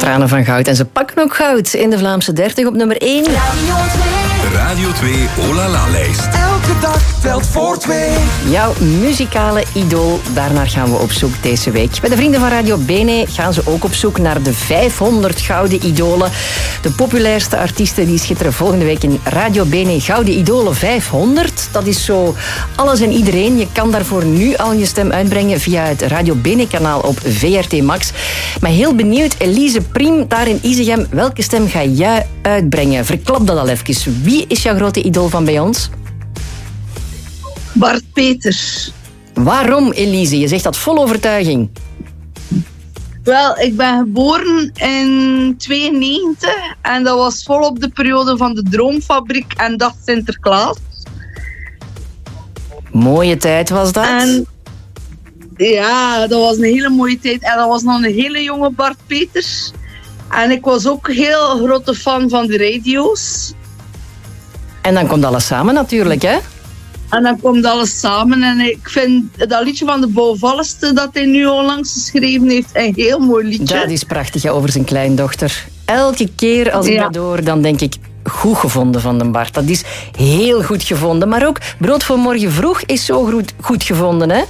Tranen van goud. En ze pakken ook goud in de Vlaamse 30 op nummer 1. Radio 2 Olala-lijst. Elke dag telt voor 2. Jouw muzikale idool, daarnaar gaan we op zoek deze week. Bij de vrienden van Radio Bene gaan ze ook op zoek naar de 500 gouden idolen. De populairste artiesten die schitteren volgende week in Radio Bene Gouden Idolen 500. Dat is zo alles en iedereen. Je kan daarvoor nu al je stem uitbrengen via het Radio Bene-kanaal op VRT Max. Maar heel benieuwd, Elise Priem, daar in Isegem, welke stem ga jij uitbrengen? Verklap dat al even. Wie is jouw grote idool van bij ons? Bart Peters. Waarom, Elise? Je zegt dat vol overtuiging. Wel, ik ben geboren in 92 en dat was volop de periode van de Droomfabriek en Dag Sinterklaas. Mooie tijd was dat. En ja, dat was een hele mooie tijd. En dat was nog een hele jonge Bart Peters. En ik was ook een heel grote fan van de radio's. En dan komt alles samen natuurlijk, hè? En dan komt alles samen. En ik vind dat liedje van de Bouwvalleste dat hij nu onlangs geschreven heeft een heel mooi liedje. Dat is prachtig, hè, over zijn kleindochter. Elke keer als ik dat hoor, dan denk ik... Goed gevonden van de Bart. Dat is heel goed gevonden. Maar ook Brood voor morgen vroeg is zo goed gevonden, hè?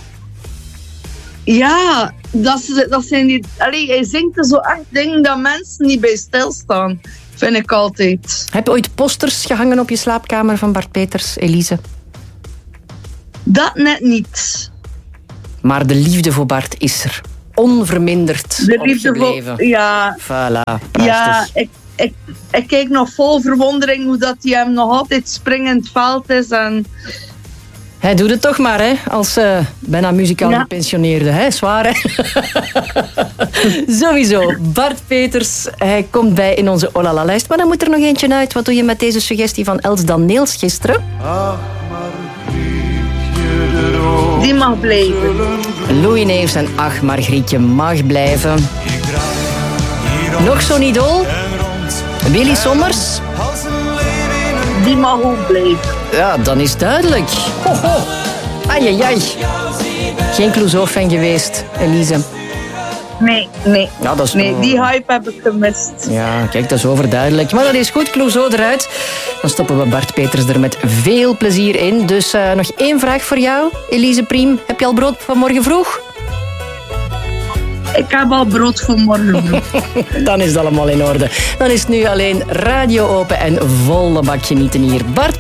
Ja, dat zijn die... Allee, hij zingt er zo echt dingen dat mensen niet bij stilstaan. Vind ik altijd. Heb je ooit posters gehangen op je slaapkamer van Bart Peters, Elise? Dat net niet. Maar de liefde voor Bart is er. Onverminderd de liefde opgebleven. Voor, ja. Voilà, prachtig. Ja, ik kijk nog vol verwondering hoe dat hij hem nog altijd springend veld is. En... Hij doet het toch maar, hè? Als bijna muzikaal gepensioneerde. Hè? Zwaar, hè? Sowieso. Bart Peters, hij komt bij in onze Olala-lijst. Maar dan moet er nog eentje uit. Wat doe je met deze suggestie van Els Daneels gisteren? Die mag blijven. Louis Neefs en Ach, Margrietje mag blijven. Nog zo'n idool? Willy Sommers? Die mag ook blijven. Ja, dan is het duidelijk. Ho, ho. Ai, ai, ai. Geen Clouseau-fan geweest, Elise? Nee. Ja, dat is nee, die hype heb ik gemist. Ja, kijk, dat is overduidelijk. Maar dat is goed, Clouseau eruit. Dan stoppen we Bart Peters er met veel plezier in. Dus nog één vraag voor jou, Elise Priem. Heb je al brood van morgen vroeg? Ik heb al brood voor morgen vroeg. Dan is het allemaal in orde. Dan is het nu alleen radio open en volle bak genieten hier. Bart